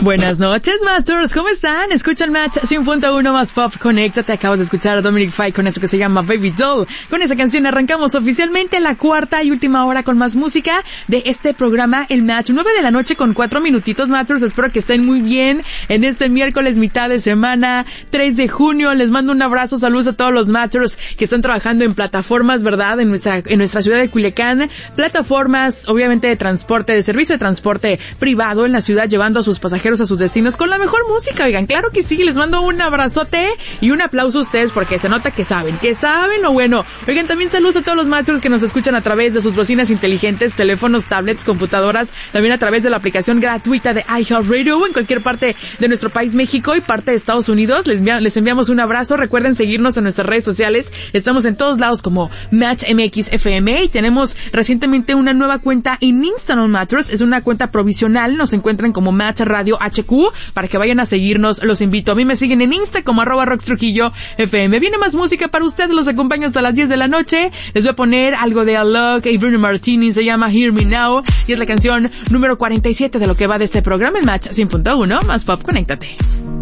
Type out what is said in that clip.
Buenas noches, Matchers, ¿cómo están? Escuchan Match 100.1 más Pop, conéctate. Acabas de escuchar a Dominic Fike con eso que se llama Baby Doll. Con esa canción arrancamos oficialmente la cuarta y última hora con más música de este programa, el Match. 9 de la noche con 4 minutitos, Matchers. Espero que estén muy bien en este miércoles, mitad de semana, 3 de junio. Les mando un abrazo, saludos a todos los Matchers que están trabajando en plataformas, ¿verdad? En nuestra ciudad de Culiacán. Plataformas, obviamente, de transporte, de servicio de transporte privado en la ciudad, llevando a sus pasajeros a sus destinos con la mejor música. Oigan, claro que sí, les mando un abrazote y un aplauso a ustedes porque se nota que saben lo bueno. Oigan, también saludos a todos los Matchers que nos escuchan a través de sus bocinas inteligentes, teléfonos, tablets, computadoras, también a través de la aplicación gratuita de iHeartRadio en cualquier parte de nuestro país, México, y parte de Estados Unidos. Les enviamos un abrazo. Recuerden seguirnos en nuestras redes sociales. Estamos en todos lados como Match MX FM y tenemos recientemente una nueva cuenta en Instagram, Matchers. Es una cuenta provisional. Nos encuentran como Match Radio HQ para que vayan a seguirnos. Los invito. A mí me siguen en Insta como @RoxTrujilloFM. Viene más música para ustedes. Los acompaño hasta las 10 de la noche. Les voy a poner algo de Alok y Bruno Martini. Se llama Hear Me Now y es la canción número 47 de lo que va de este programa, el Match 100.1 más Pop. Conéctate.